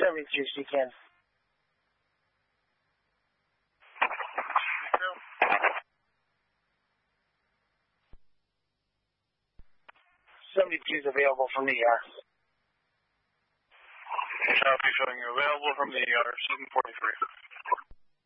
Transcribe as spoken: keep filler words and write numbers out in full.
seventy-two, so you can. seventy-two is available from the E R. Copy, showing you available from the E R, seven forty-three.